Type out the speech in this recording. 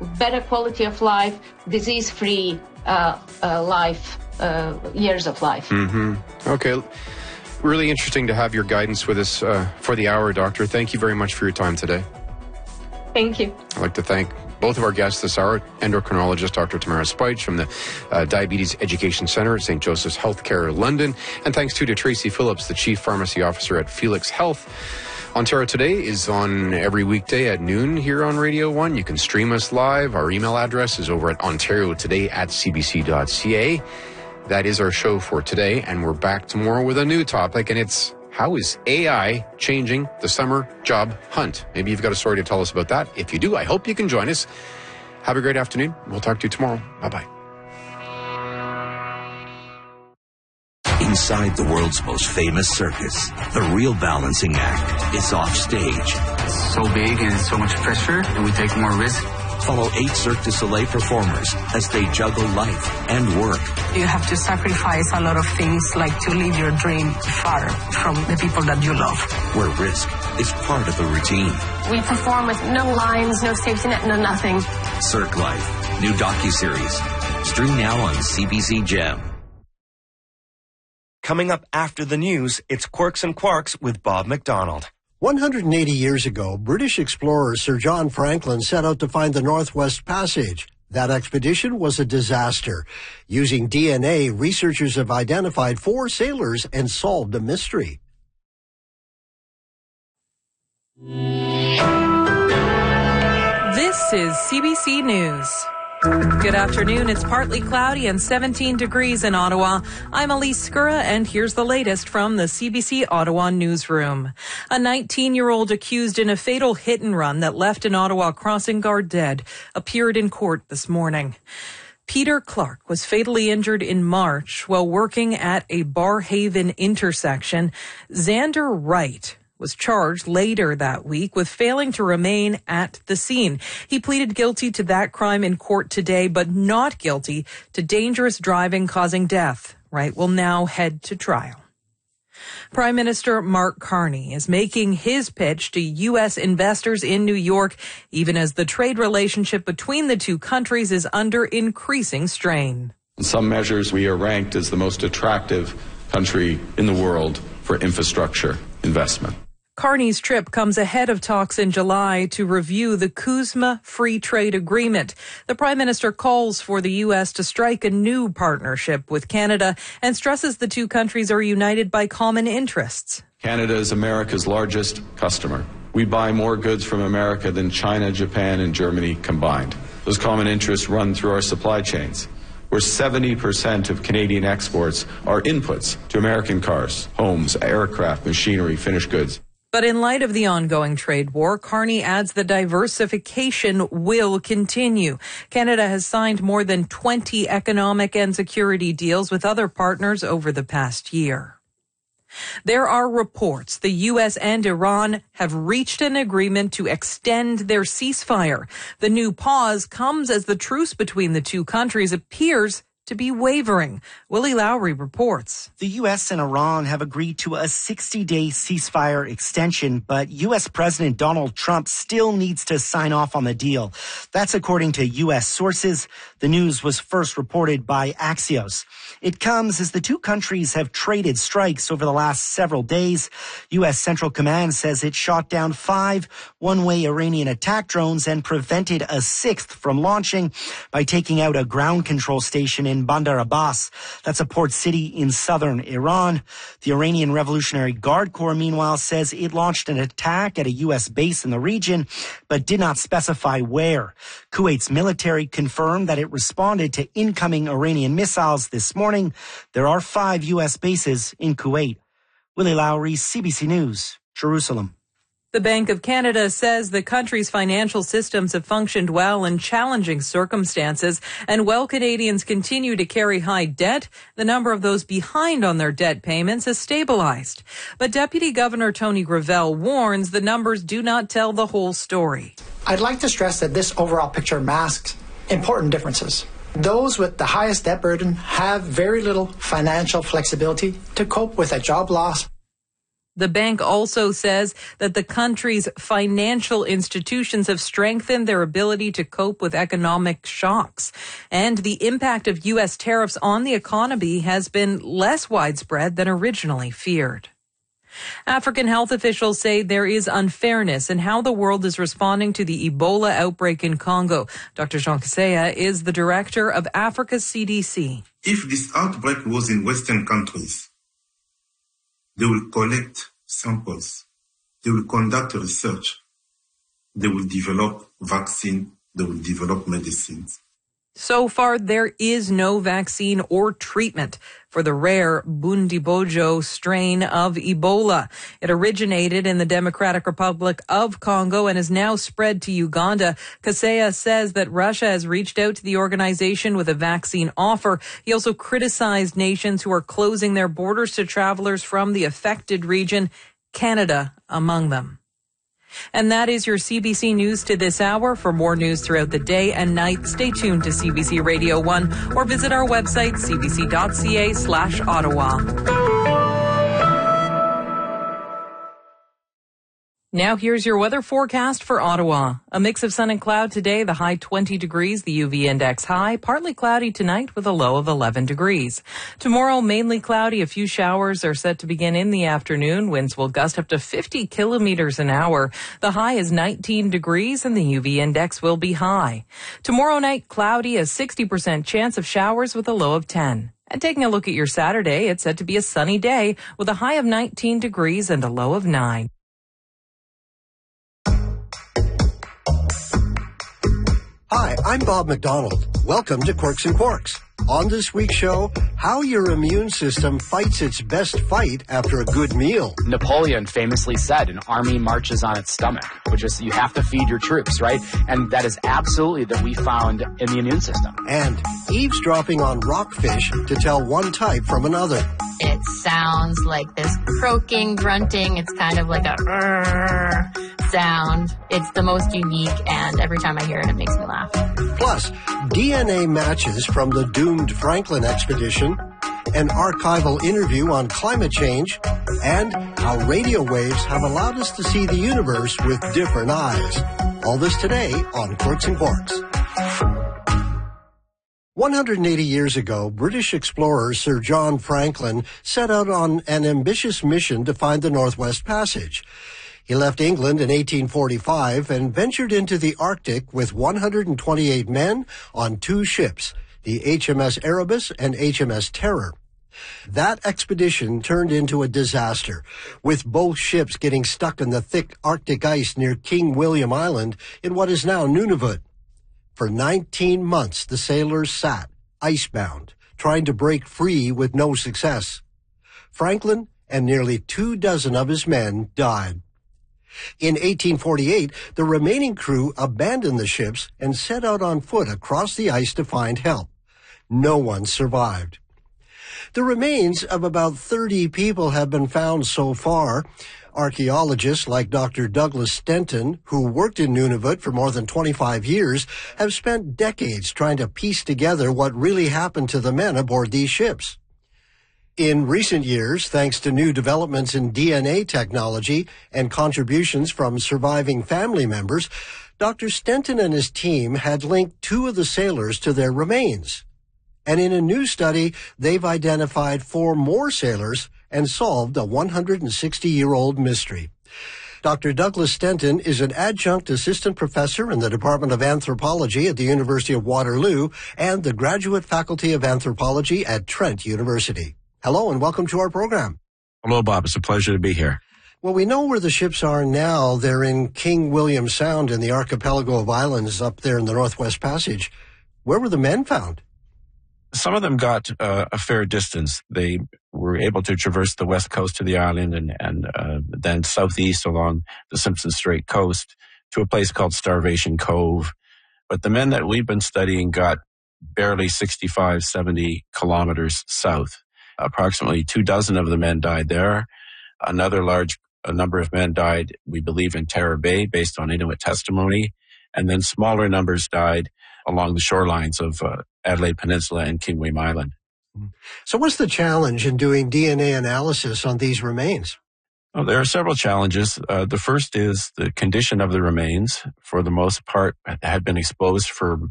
better quality of life, disease-free life, years of life. Mm-hmm. Okay. Really interesting to have your guidance with us for the hour, Doctor. Thank you very much for your time today. Thank you. I'd like to thank both of our guests this hour, endocrinologist Dr. Tamara Spych from the Diabetes Education Centre at St. Joseph's Healthcare London, and thanks to Tracy Phillips, the Chief Pharmacy Officer at Felix Health. Ontario Today is on every weekday at noon here on Radio 1. You can stream us live. Our email address is over at ontariotoday@cbc.ca. That is our show for today, and we're back tomorrow with a new topic, and it's how is AI changing the summer job hunt? Maybe you've got a story to tell us about that. If you do, I hope you can join us. Have a great afternoon. We'll talk to you tomorrow. Bye-bye. Inside the world's most famous circus, the real balancing act is off stage. It's so big and so much pressure, and we take more risk. Follow 8 Cirque du Soleil performers as they juggle life and work. You have to sacrifice a lot of things, like to leave your dream far from the people that you love. Where risk is part of the routine. We perform with no lines, no safety net, no nothing. Cirque Life, new docuseries. Stream now on CBC Gem. Coming up after the news, it's Quirks and Quarks with Bob McDonald. 180 years ago, British explorer Sir John Franklin set out to find the Northwest Passage. That expedition was a disaster. Using DNA, researchers have identified 4 sailors and solved the mystery. This is CBC News. Good afternoon. It's partly cloudy and 17 degrees in Ottawa. I'm Elise Skura, and here's the latest from the CBC Ottawa newsroom. A 19-year-old accused in a fatal hit and run that left an Ottawa crossing guard dead appeared in court this morning. Peter Clark was fatally injured in March while working at a Barrhaven intersection. Xander Wright was charged later that week with failing to remain at the scene. He pleaded guilty to that crime in court today, but not guilty to dangerous driving causing death. Wright will now head to trial. Prime Minister Mark Carney is making his pitch to U.S. investors in New York, even as the trade relationship between the two countries is under increasing strain. In some measures, we are ranked as the most attractive country in the world for infrastructure investment. Carney's trip comes ahead of talks in July to review the CUSMA Free Trade Agreement. The Prime Minister calls for the U.S. to strike a new partnership with Canada and stresses the two countries are united by common interests. Canada is America's largest customer. We buy more goods from America than China, Japan, and Germany combined. Those common interests run through our supply chains, where 70% of Canadian exports are inputs to American cars, homes, aircraft, machinery, finished goods. But in light of the ongoing trade war, Carney adds the diversification will continue. Canada has signed more than 20 economic and security deals with other partners over the past year. There are reports the U.S. and Iran have reached an agreement to extend their ceasefire. The new pause comes as the truce between the two countries appears to be wavering. Willie Lowry reports. The U.S. and Iran have agreed to a 60-day ceasefire extension, but U.S. President Donald Trump still needs to sign off on the deal. That's according to U.S. sources. The news was first reported by Axios. It comes as the two countries have traded strikes over the last several days. U.S. Central Command says it shot down 5 one-way Iranian attack drones and prevented a 6th from launching by taking out a ground control station in Bandar Abbas. That's a port city in southern Iran. The Iranian Revolutionary Guard Corps, meanwhile, says it launched an attack at a U.S. base in the region, but did not specify where. Kuwait's military confirmed that it responded to incoming Iranian missiles this morning. There are 5 U.S. bases in Kuwait. Willie Lowry, CBC News, Jerusalem. The Bank of Canada says the country's financial systems have functioned well in challenging circumstances, and while Canadians continue to carry high debt, the number of those behind on their debt payments has stabilized. But Deputy Governor Tony Gravel warns the numbers do not tell the whole story. I'd like to stress that this overall picture masks important differences. Those with the highest debt burden have very little financial flexibility to cope with a job loss. The bank also says that the country's financial institutions have strengthened their ability to cope with economic shocks. And the impact of U.S. tariffs on the economy has been less widespread than originally feared. African health officials say there is unfairness in how the world is responding to the Ebola outbreak in Congo. Dr. Jean Kaseya is the director of Africa's CDC. If this outbreak was in Western countries, they will collect samples, they will conduct research, they will develop vaccine, they will develop medicines. So far, there is no vaccine or treatment for the rare Bundibugyo strain of Ebola. It originated in the Democratic Republic of Congo and has now spread to Uganda. Kaseya says that Russia has reached out to the organization with a vaccine offer. He also criticized nations who are closing their borders to travelers from the affected region, Canada among them. And that is your CBC News to this hour. For more news throughout the day and night, stay tuned to CBC Radio 1 or visit our website, cbc.ca/Ottawa. Now here's your weather forecast for Ottawa. A mix of sun and cloud today, the high 20 degrees, the UV index high, partly cloudy tonight with a low of 11 degrees. Tomorrow, mainly cloudy, a few showers are set to begin in the afternoon. Winds will gust up to 50 kilometers an hour. The high is 19 degrees and the UV index will be high. Tomorrow night, cloudy, a 60% chance of showers with a low of 10. And taking a look at your Saturday, it's set to be a sunny day with a high of 19 degrees and a low of 9. Hi, I'm Bob McDonald. Welcome to Quirks and Quarks. On this week's show, how your immune system fights its best fight after a good meal. Napoleon famously said, an army marches on its stomach, which is you have to feed your troops, right? And that is absolutely that we found in the immune system. And eavesdropping on rockfish to tell one type from another. It sounds like this croaking, grunting. It's kind of like a sound. It's the most unique, and every time I hear it, it makes me laugh. Plus, DNA matches from the doomed Franklin expedition, an archival interview on climate change, and how radio waves have allowed us to see the universe with different eyes. All this today on Quirks and Quarks. 180 years ago, British explorer Sir John Franklin set out on an ambitious mission to find the Northwest Passage. He left England in 1845 and ventured into the Arctic with 128 men on 2 ships, the HMS Erebus and HMS Terror. That expedition turned into a disaster, with both ships getting stuck in the thick Arctic ice near King William Island in what is now Nunavut. For 19 months, the sailors sat, icebound, trying to break free with no success. Franklin and nearly 24 of his men died. In 1848, the remaining crew abandoned the ships and set out on foot across the ice to find help. No one survived. The remains of about 30 people have been found so far. Archaeologists like Dr. Douglas Stenton, who worked in Nunavut for more than 25 years, have spent decades trying to piece together what really happened to the men aboard these ships. In recent years, thanks to new developments in DNA technology and contributions from surviving family members, Dr. Stenton and his team had linked 2 of the sailors to their remains. And in a new study, they've identified 4 more sailors and solved a 160-year-old mystery. Dr. Douglas Stenton is an adjunct assistant professor in the Department of Anthropology at the University of Waterloo and the Graduate Faculty of Anthropology at Trent University. Hello and welcome to our program. Hello, Bob. It's a pleasure to be here. Well, we know where the ships are now. They're in King William Sound in the archipelago of islands up there in the Northwest Passage. Where were the men found? Some of them got a fair distance. They were able to traverse the west coast of the island and then southeast along the Simpson Strait coast to a place called Starvation Cove. But the men that we've been studying got barely 65, 70 kilometers south. Approximately 24 of the men died there. Another large number of men died, we believe, in Terror Bay based on Inuit testimony. And then smaller numbers died along the shorelines of Adelaide Peninsula and King William Island. So what's the challenge in doing DNA analysis on these remains? Well, there are several challenges. The first is the condition of the remains, for the most part, had been exposed for